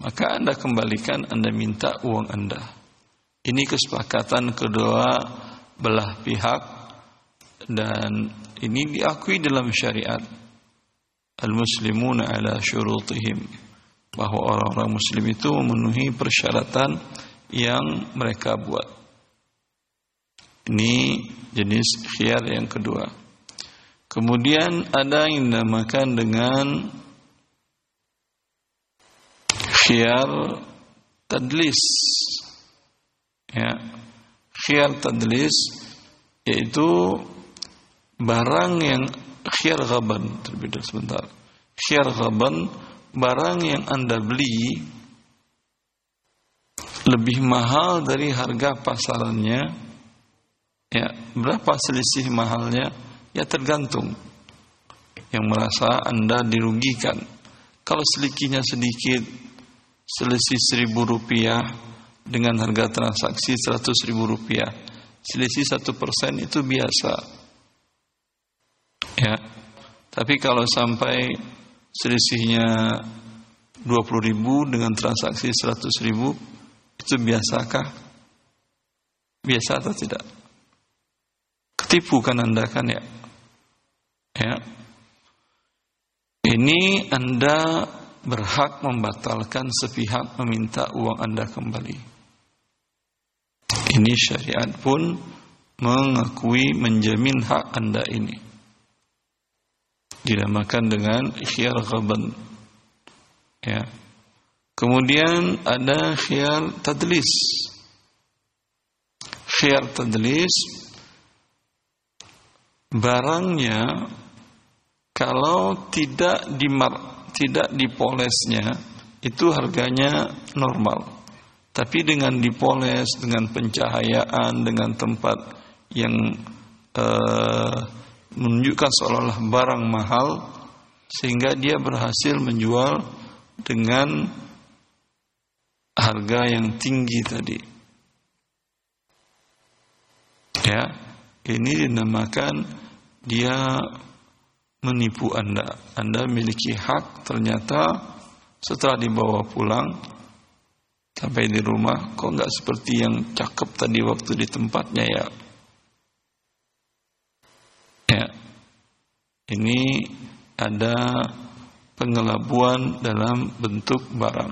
maka Anda kembalikan, Anda minta uang Anda. Ini kesepakatan kedua belah pihak dan ini diakui dalam syariat. Al-muslimuna ala syurutihim, bahwa orang-orang muslim itu memenuhi persyaratan yang mereka buat. Ini jenis khiyar yang kedua. Kemudian ada yang dinamakan dengan khiyar tadlis. Ya, khiyar tadlis yaitu barang yang khiyar ghaban, terlebih dahulu sebentar. Khiyar ghaban, barang yang Anda beli lebih mahal dari harga pasarannya. Ya, berapa selisih mahalnya? Ya tergantung. Yang merasa Anda dirugikan. Kalau selisihnya sedikit, selisih Rp1.000 dengan harga transaksi Rp100.000, selisih 1% itu biasa. Ya. Tapi kalau sampai selisihnya 20.000 dengan transaksi 100.000, itu biasakah? Biasa atau tidak? Ketipu kan Anda kan ya? Ya. Ini Anda berhak membatalkan sepihak meminta uang Anda kembali. Ini syariat pun mengakui, menjamin hak Anda ini. Dinamakan dengan khiyar ghaban. Ya. Kemudian ada khiyar tadlis. Khiyar tadlis, barangnya kalau tidak dipolesnya itu harganya normal. Tapi dengan dipoles, dengan pencahayaan, dengan tempat yang menunjukkan seolah-olah barang mahal, sehingga dia berhasil menjual dengan harga yang tinggi tadi. Ya, ini dinamakan dia menipu Anda. Anda memiliki hak, ternyata setelah dibawa pulang sampai di rumah, kok enggak seperti yang cakep tadi waktu di tempatnya ya. Ya. Ini ada pengelabuan dalam bentuk barang.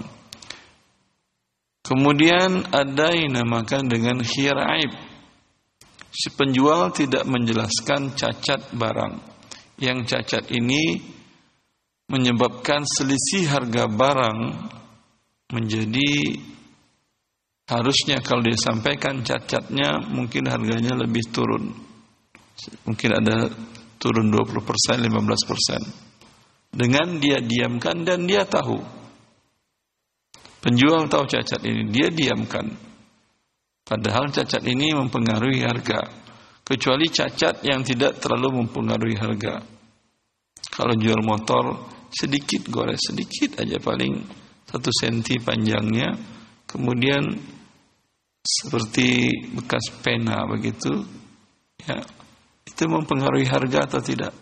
Kemudian ada yang dinamakan dengan khiyar aib. Si penjual tidak menjelaskan cacat barang. Yang cacat ini menyebabkan selisih harga barang menjadi, harusnya kalau dia sampaikan cacatnya mungkin harganya lebih turun. Mungkin ada turun 20%, 15%. Dengan dia diamkan dan dia tahu. Penjual tahu cacat ini, dia diamkan. Padahal cacat ini mempengaruhi harga. Kecuali cacat yang tidak terlalu mempengaruhi harga. Kalau jual motor, sedikit gores, sedikit aja, paling 1 senti panjangnya, kemudian seperti bekas pena begitu, ya, itu mempengaruhi harga atau tidak?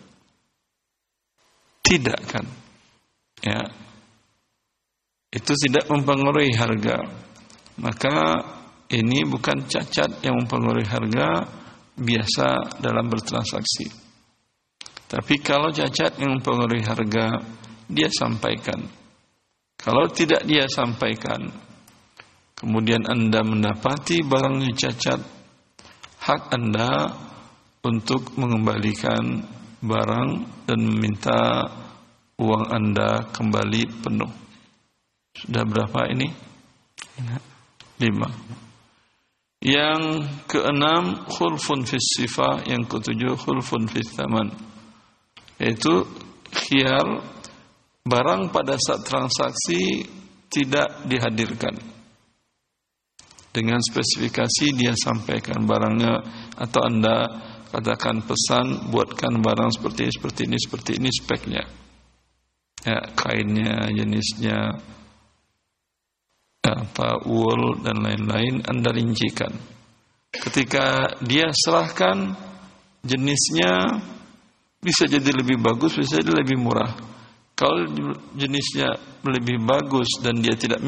Tidak kan? Ya, itu tidak mempengaruhi harga. Maka ini bukan cacat yang mempengaruhi harga biasa dalam bertransaksi. Tapi kalau cacat yang mempengaruhi harga, dia sampaikan. Kalau tidak dia sampaikan, kemudian Anda mendapati barangnya cacat, hak Anda untuk mengembalikan barang dan meminta uang Anda kembali penuh. Sudah berapa ini? 5. Yang keenam, khulfun fis sifah. Yang ketujuh, khulfun fis thaman. Yaitu khiyar barang pada saat transaksi tidak dihadirkan. Dengan spesifikasi dia sampaikan barangnya, atau Anda katakan pesan, buatkan barang seperti ini speknya. Ya, kainnya, jenisnya, apa, wool dan lain-lain, Anda rincikan. Ketika dia serahkan, jenisnya bisa jadi lebih bagus, bisa jadi lebih murah. Kalau jenisnya lebih bagus dan dia tidak